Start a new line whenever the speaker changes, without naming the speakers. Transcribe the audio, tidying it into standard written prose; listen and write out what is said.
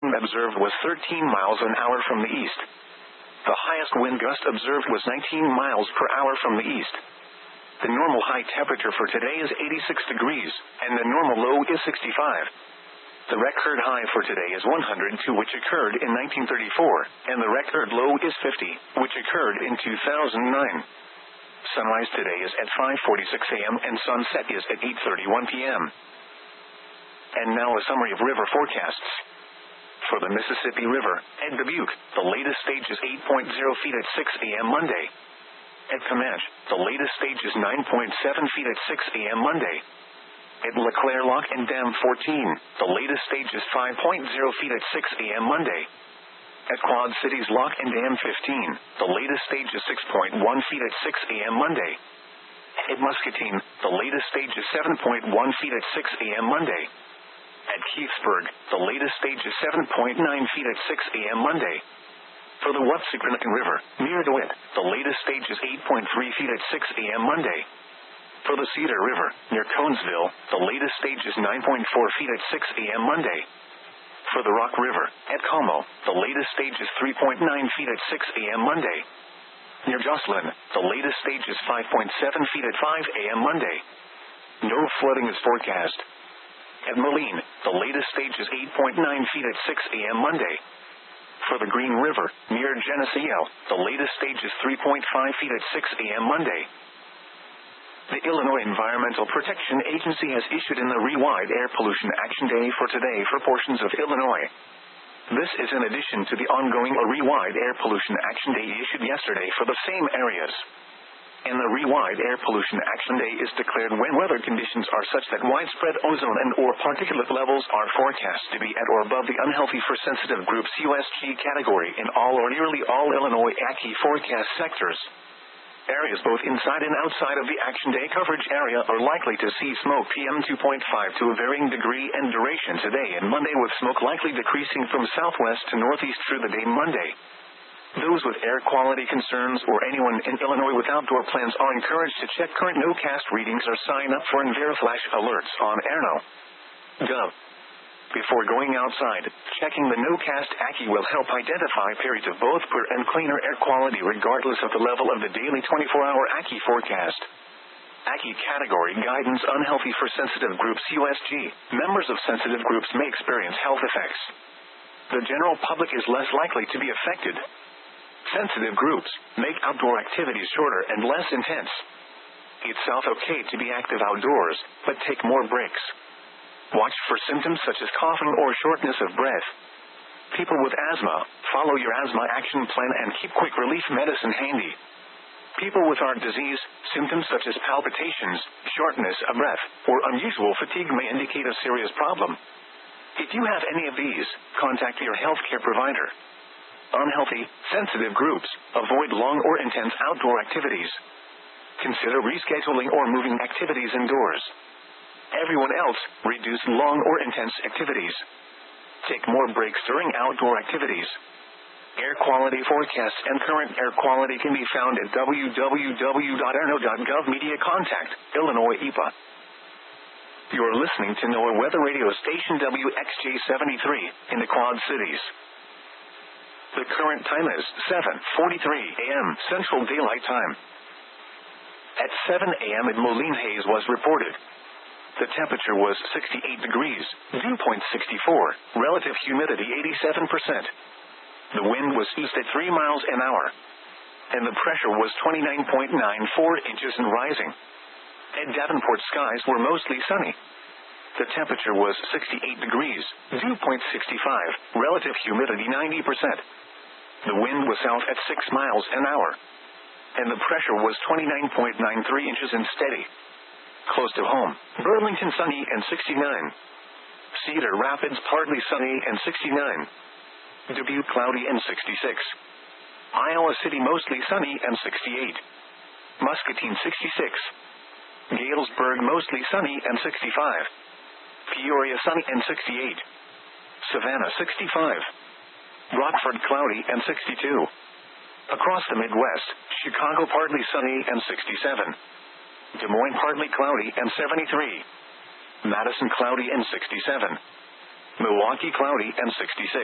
observed was 13 miles an hour from the east. The highest wind gust observed was 19 miles per hour from the east. The normal high temperature for today is 86 degrees, and the normal low is 65. The record high for today is 102, which occurred in 1934, and the record low is 50, which occurred in 2009. Sunrise today is at 5:46 a.m. and sunset is at 8:31 p.m. And now a summary of river forecasts. For the Mississippi River, at Dubuque, the latest stage is 8.0 feet at 6 a.m. Monday. At Comanche, the latest stage is 9.7 feet at 6 a.m. Monday. At LeClaire Lock and Dam 14, the latest stage is 5.0 feet at 6 a.m. Monday. At Quad Cities Lock and Dam 15, the latest stage is 6.1 feet at 6 a.m. Monday. At Muscatine, the latest stage is 7.1 feet at 6 a.m. Monday. At Keithsburg, the latest stage is 7.9 feet at 6 a.m. Monday. For the Watsicranican River, near DeWitt, the latest stage is 8.3 feet at 6 a.m. Monday. For the Cedar River, near Conesville, the latest stage is 9.4 feet at 6 a.m. Monday. For the Rock River, at Como, the latest stage is 3.9 feet at 6 a.m. Monday. Near Jocelyn, the latest stage is 5.7 feet at 5 a.m. Monday. No flooding is forecast. At Moline, the latest stage is 8.9 feet at 6 a.m. Monday. For the Green River, near Geneseo, the latest stage is 3.5 feet at 6 a.m. Monday. The Illinois Environmental Protection Agency has issued an Illinois Air Pollution Action Day for today for portions of Illinois. This is in addition to the ongoing Illinois Air Pollution Action Day issued yesterday for the same areas. And the Illinois Air Pollution Action Day is declared when weather conditions are such that widespread ozone and or particulate levels are forecast to be at or above the unhealthy for sensitive groups USG category in all or nearly all Illinois ACI forecast sectors. Areas both inside and outside of the Action Day coverage area are likely to see smoke PM 2.5 to a varying degree and duration today and Monday, with smoke likely decreasing from southwest to northeast through the day Monday. Those with air quality concerns or anyone in Illinois with outdoor plans are encouraged to check current NOCAST readings or sign up for EnviroFlash alerts on airno.gov. Before going outside, checking the NOCAST ACI will help identify periods of both poor and cleaner air quality regardless of the level of the daily 24-hour ACI forecast. ACI category guidance: unhealthy for sensitive groups USG. Members of sensitive groups may experience health effects. The general public is less likely to be affected. Sensitive groups make outdoor activities shorter and less intense. It's okay to be active outdoors, but take more breaks. Watch for symptoms such as coughing or shortness of breath. People with asthma, follow your asthma action plan and keep quick relief medicine handy. People with heart disease, symptoms such as palpitations, shortness of breath, or unusual fatigue may indicate a serious problem. If you have any of these, contact your healthcare provider. Unhealthy, sensitive groups, avoid long or intense outdoor activities. Consider rescheduling or moving activities indoors. Everyone else, reduce long or intense activities. Take more breaks during outdoor activities. Air quality forecasts and current air quality can be found at www.airno.gov. Media contact, Illinois EPA. You're listening to NOAA Weather Radio Station WXJ73 in the Quad Cities. The current time is 7:43 a.m. Central Daylight Time. At 7 a.m. at Moline, haze was reported. The temperature was 68 degrees, dew point 64, relative humidity 87%. The wind was east at 3 miles an hour. And the pressure was 29.94 inches and rising. At Davenport, skies were mostly sunny. The temperature was 68 degrees, dew point 65, relative humidity 90%. The wind was south at 6 miles an hour. And the pressure was 29.93 inches and steady. Close to home, Burlington sunny and 69. Cedar Rapids partly sunny and 69. Dubuque cloudy and 66. Iowa City mostly sunny and 68. Muscatine 66. Galesburg mostly sunny and 65. Peoria sunny and 68. Savannah 65. Rockford cloudy and 62. Across the Midwest, Chicago partly sunny and 67. Des Moines partly cloudy and 73. Madison cloudy and 67. Milwaukee cloudy and 66.